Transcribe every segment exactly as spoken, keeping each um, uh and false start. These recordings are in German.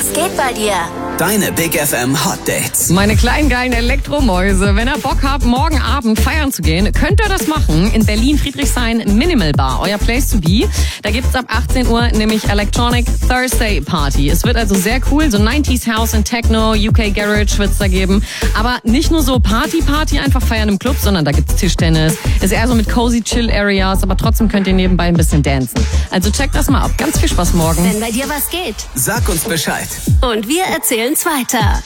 geht bei dir? Deine Big F M Hot Dates. Meine kleinen geilen Elektromäuse, wenn ihr Bock habt, morgen Abend feiern zu gehen, könnt ihr das machen. In Berlin Friedrichshain Minimal Bar, euer Place to be. Da gibt's ab achtzehn Uhr nämlich Electronic Thursday Party. Es wird also sehr cool, so neunziger House und Techno, U K Garage wird's da geben. Aber nicht nur so Party-Party, einfach feiern im Club, sondern da gibt's Tischtennis. Ist eher so mit cozy Chill Areas, aber trotzdem könnt ihr nebenbei ein bisschen dancen. Also checkt das mal ab. Ganz viel Spaß morgen. Wenn bei dir was geht. Sag uns Bescheid. Und wir erzählen's weiter.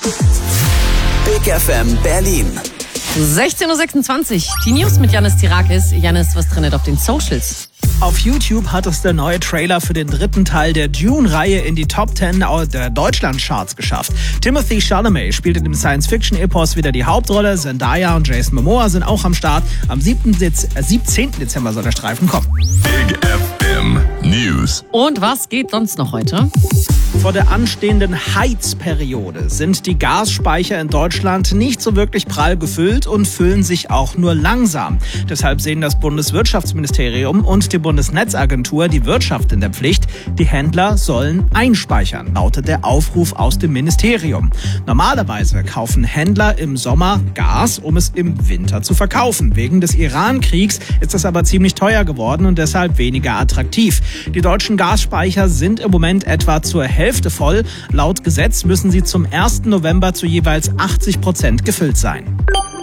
Big F M Berlin. sechzehn Uhr sechsundzwanzig. Die News mit Janis Tirakis. Janis, was drin auf den Socials? Auf YouTube hat es der neue Trailer für den dritten Teil der Dune-Reihe in die Top zehn der Deutschland-Charts geschafft. Timothy Chalamet spielt in dem Science-Fiction-Epos wieder die Hauptrolle. Zendaya und Jason Momoa sind auch am Start. Am siebzehnten Dezember soll der Streifen kommen. Big F M News. Und was geht sonst noch heute? Vor der anstehenden Heizperiode sind die Gasspeicher in Deutschland nicht so wirklich prall gefüllt und füllen sich auch nur langsam. Deshalb sehen das Bundeswirtschaftsministerium und die Bundesnetzagentur die Wirtschaft in der Pflicht. Die Händler sollen einspeichern, lautet der Aufruf aus dem Ministerium. Normalerweise kaufen Händler im Sommer Gas, um es im Winter zu verkaufen. Wegen des Iran-Kriegs ist das aber ziemlich teuer geworden und deshalb weniger attraktiv. Die deutschen Gasspeicher sind im Moment etwa zur Hälfte voll. Laut Gesetz müssen sie zum ersten November zu jeweils achtzig Prozent gefüllt sein.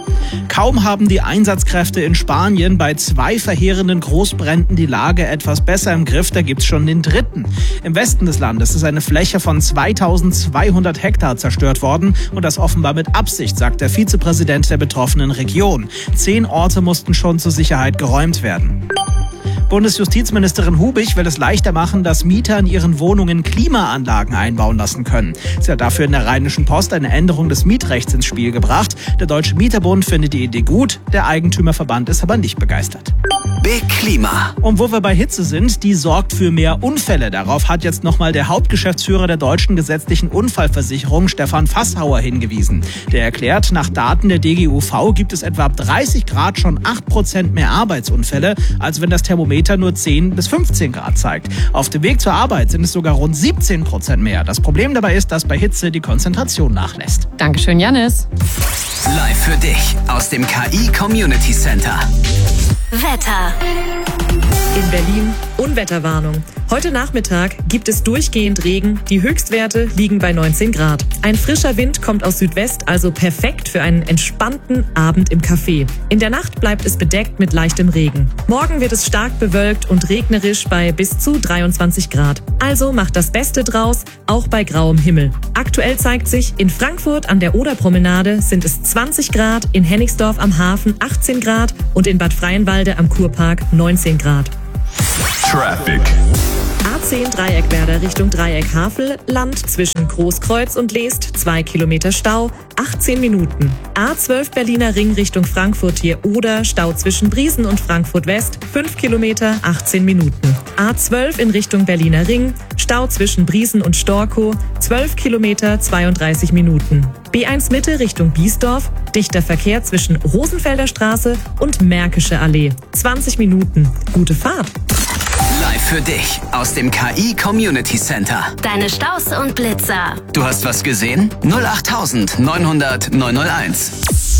Kaum haben die Einsatzkräfte in Spanien bei zwei verheerenden Großbränden die Lage etwas besser im Griff, da gibt's schon den dritten. Im Westen des Landes ist eine Fläche von zweitausendzweihundert Hektar zerstört worden und das offenbar mit Absicht, sagt der Vizepräsident der betroffenen Region. Zehn Orte mussten schon zur Sicherheit geräumt werden. Bundesjustizministerin Hubich will es leichter machen, dass Mieter in ihren Wohnungen Klimaanlagen einbauen lassen können. Sie hat dafür in der Rheinischen Post eine Änderung des Mietrechts ins Spiel gebracht. Der Deutsche Mieterbund findet die Idee gut, der Eigentümerverband ist aber nicht begeistert. Big Klima. Und wo wir bei Hitze sind, die sorgt für mehr Unfälle. Darauf hat jetzt nochmal der Hauptgeschäftsführer der Deutschen gesetzlichen Unfallversicherung, Stefan Fasshauer, hingewiesen. Der erklärt, nach Daten der D G U V gibt es etwa ab dreißig Grad schon acht Prozent mehr Arbeitsunfälle, als wenn das Thermometer nur zehn bis fünfzehn Grad zeigt. Auf dem Weg zur Arbeit sind es sogar rund siebzehn Prozent mehr. Das Problem dabei ist, dass bei Hitze die Konzentration nachlässt. Dankeschön, Janis. Live für dich aus dem K I Community Center. Wetter. In Berlin Unwetterwarnung. Heute Nachmittag gibt es durchgehend Regen. Die Höchstwerte liegen bei neunzehn Grad. Ein frischer Wind kommt aus Südwest, also perfekt für einen entspannten Abend im Café. In der Nacht bleibt es bedeckt mit leichtem Regen. Morgen wird es stark bewölkt und regnerisch bei bis zu dreiundzwanzig Grad. Also macht das Beste draus, auch bei grauem Himmel. Aktuell zeigt sich, in Frankfurt an der Oderpromenade sind es zwanzig Grad, in Hennigsdorf am Hafen achtzehn Grad und in Bad Freienwalde am Kurpark neunzehn Grad. Traffic. A zehn Dreieckwerder Richtung Dreieck Havelland zwischen Großkreuz und Leest, zwei Kilometer Stau, achtzehn Minuten. A zwölf Berliner Ring Richtung Frankfurt hier Oder, Stau zwischen Briesen und Frankfurt West, fünf Kilometer, achtzehn Minuten. A zwölf in Richtung Berliner Ring, Stau zwischen Briesen und Storkow, zwölf Kilometer, zweiunddreißig Minuten. B eins Mitte Richtung Biesdorf, dichter Verkehr zwischen Rosenfelder Straße und Märkische Allee, zwanzig Minuten. Gute Fahrt! Live für dich aus dem K I Community Center. Deine Staus und Blitzer. Du hast was gesehen? null acht neunhundert neunhunderteins.